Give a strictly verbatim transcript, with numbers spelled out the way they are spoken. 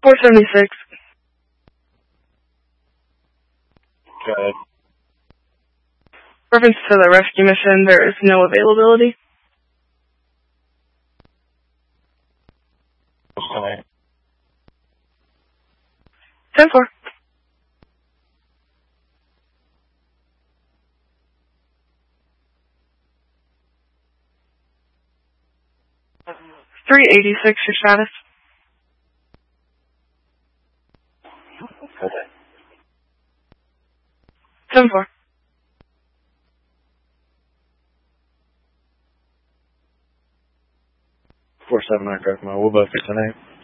four seventy-six. Okay. Reference to the rescue mission, there is no availability. Okay. ten four. three eighty-six, your status. Okay. ten four. four seven nine, correct. We'll both get tonight.